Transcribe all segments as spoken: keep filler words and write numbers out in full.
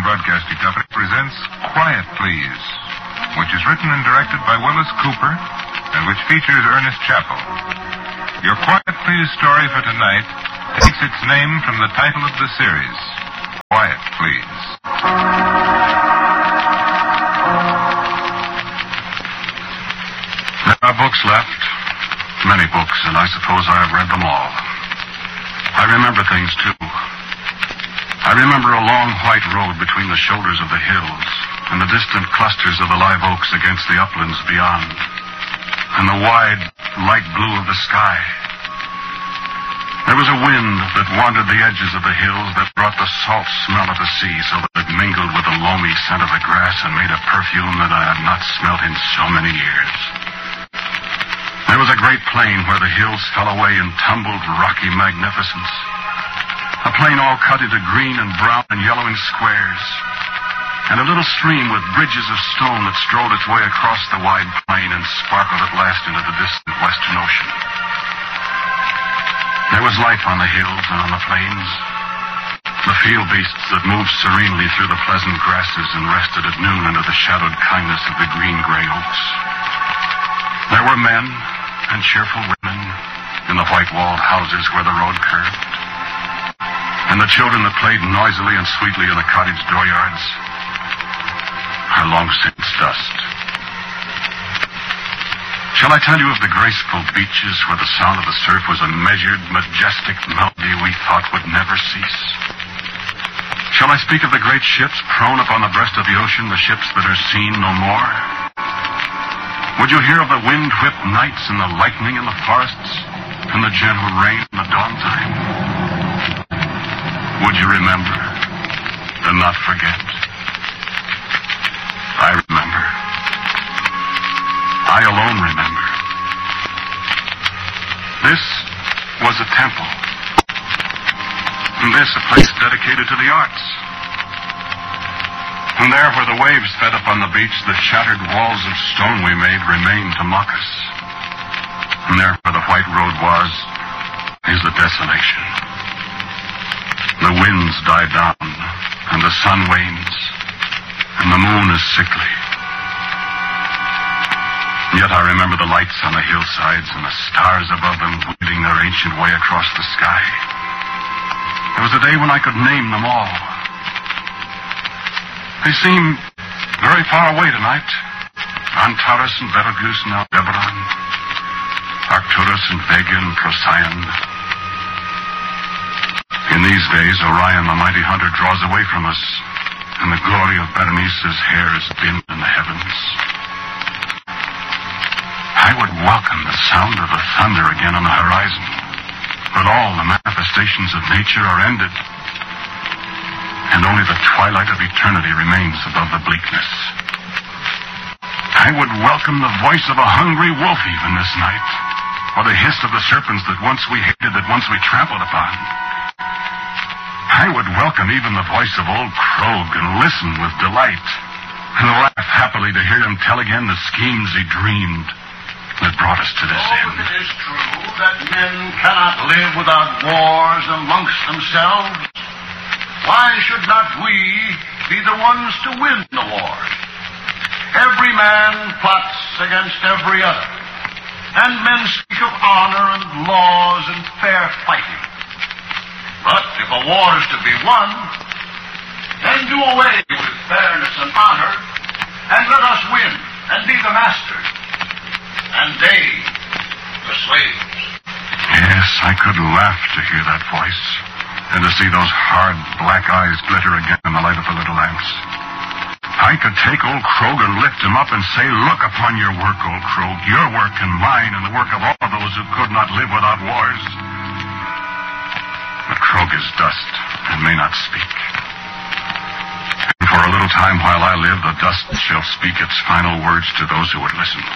Broadcasting Company presents Quiet Please, which is written and directed by Willis Cooper and which features Ernest Chappell. Your Quiet Please story for tonight takes its name from the title of the series, Quiet Please. There are books left, many books, and I suppose I have read them all. I remember things, too. I remember a long white road between the shoulders of the hills and the distant clusters of the live oaks against the uplands beyond, and the wide, light blue of the sky. There was a wind that wandered the edges of the hills that brought the salt smell of the sea so that it mingled with the loamy scent of the grass and made a perfume that I had not smelt in so many years. There was a great plain where the hills fell away in tumbled, rocky magnificence. A plain all cut into green and brown and yellowing squares. And a little stream with bridges of stone that strolled its way across the wide plain and sparkled at last into the distant western ocean. There was life on the hills and on the plains. The field beasts that moved serenely through the pleasant grasses and rested at noon under the shadowed kindness of the green-gray oaks. There were men and cheerful women in the white-walled houses where the road curved, and the children that played noisily and sweetly in the cottage dooryards are long since dust. Shall I tell you of the graceful beaches where the sound of the surf was a measured, majestic melody we thought would never cease? Shall I speak of the great ships prone upon the breast of the ocean, the ships that are seen no more? Would you hear of the wind-whipped nights and the lightning in the forests and the gentle rain in the dawn time? Would you remember and not forget? I remember. I alone remember. This was a temple. And this a place dedicated to the arts. And there where the waves fed upon the beach, the shattered walls of stone we made remained to mock us. And there where the white road was, is the desolation. The winds die down, and the sun wanes, and the moon is sickly. Yet I remember the lights on the hillsides and the stars above them wheeling their ancient way across the sky. There was a day when I could name them all. They seem very far away tonight. Antares and Betelgeuse and Aldebaran, Arcturus and Vega and Procyon. In these days, Orion, the mighty hunter, draws away from us, and the glory of Berenice's hair is dimmed in the heavens. I would welcome the sound of the thunder again on the horizon, but all the manifestations of nature are ended, and only the twilight of eternity remains above the bleakness. I would welcome the voice of a hungry wolf even this night, or the hiss of the serpents that once we hated, that once we trampled upon. I would welcome even the voice of old Krog and listen with delight and laugh happily to hear him tell again the schemes he dreamed that brought us to this oh, end. It is true that men cannot live without wars amongst themselves. Why should not we be the ones to win the war? Every man plots against every other, and men speak of honor and laws and fair fighting. But if a war is to be won, then do away with fairness and honor, and let us win and be the masters, and they the slaves. Yes, I could laugh to hear that voice, and to see those hard black eyes glitter again in the light of the little lamps. I could take old Krog and lift him up and say, look upon your work, old Krog, your work and mine and the work of all those who could not live without wars. But Krog is dust and may not speak. And for a little time while I live, the dust shall speak its final words to those who would listen.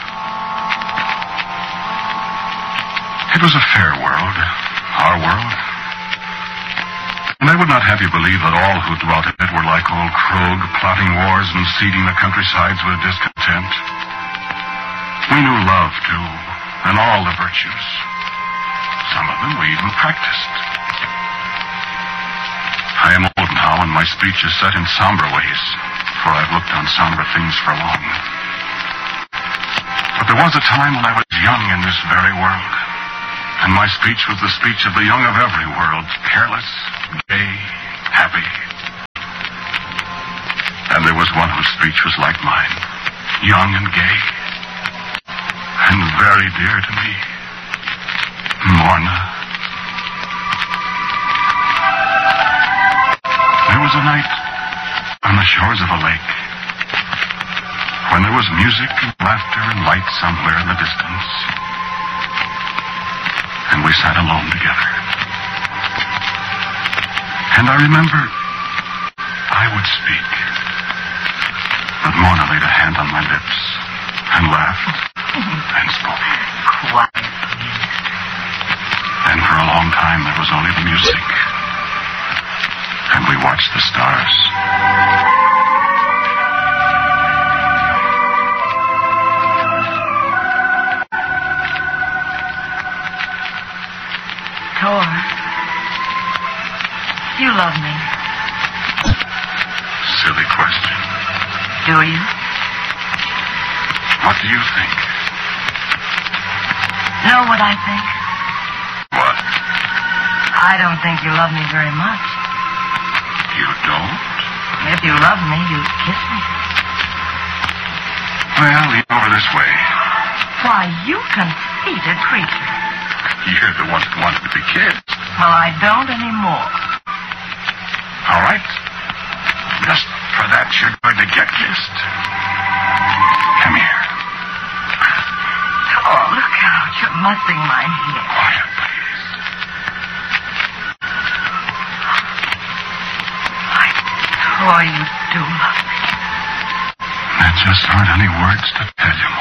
It was a fair world, our world. And I would not have you believe that all who dwelt in it were like old Krog, plotting wars and seeding the countrysides with discontent. We knew love, too, and all the virtues. Some of them we even practiced. I am old now and on, my speech is set in somber ways, for I've looked on somber things for long. But there was a time when I was young in this very world, and my speech was the speech of the young of every world, careless, gay, happy. And there was one whose speech was like mine, young and gay, and very dear to me, Morna. There was a night on the shores of a lake when there was music and laughter and light somewhere in the distance, and we sat alone together. And I remember I would speak, but Morna laid a hand on my lips and laughed and spoke. Quiet. And for a long time there was only the music, and we watched the stars. Tor, you love me. Silly question. Do you? What do you think? Know what I think? What? I don't think you love me very much. You don't? If you love me, you'd kiss me. Well, lean over this way. Why, you conceited creature. You're the one who wanted to be kissed. Well, I don't anymore. All right. Just for that, you're going to get kissed. Come here. Oh, look out. You're mussing my hair. Quiet, please. I Tor, you do love me. There just aren't any words to tell you,